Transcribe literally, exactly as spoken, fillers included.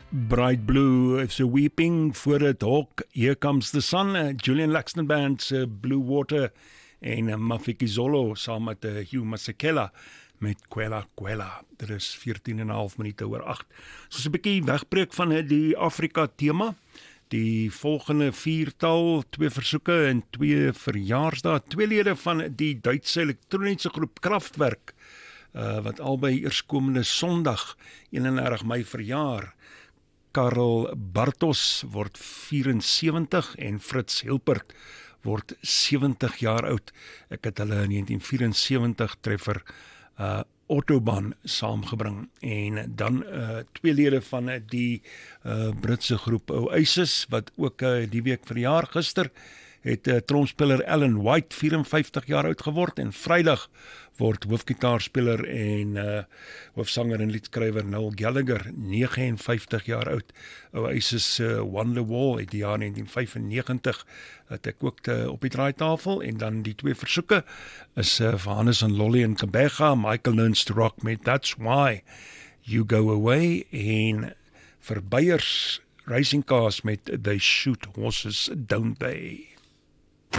Bright Blue is a weeping voor het hok. Here Comes the Sun. Uh, Julian Laxton Band's uh, Blue Water en uh, Mafikizolo saam met uh, Hugh Masekela met Kwela Kwela. Dit is veertien en 'n half minute oor agt. Soos 'n bietjie wegbreek van uh, die Afrika tema. Die volgende viertal, twee versoeke en twee verjaarsdae. Twee lede van die Duitse elektroniese groep Kraftwerk, uh, wat albei eerskomende Sondag, eenendertig Mei verjaar. Karel Bartos word vierensewentig en Fritz Hilpert word sewentig jaar oud. Ek het hulle in negentien vierensewentig treffer uh, Autobahn saamgebring. En dan uh, twee lede van die uh, Britse groep Oasis, wat ook uh, die week verjaar gister, het uh, tromspeler Alan White vierenvyftig jaar oud geword en Vrydag word hoofgitaarspeler en uh, hoofsanger en liedskrywer Noel Gallagher negenenvyftig jaar oud. Oasis uh, Wonderwall uit die jaar negentien vyfennegentig het ek ook te, op die draaitafel, en dan die twee versoeke is uh, vir Hannes en Lolly en Kabega, Michael Learns to Rock met That's Why You Go Away, en vir Beyers Racing Cars met They Shoot Horses, Don't They.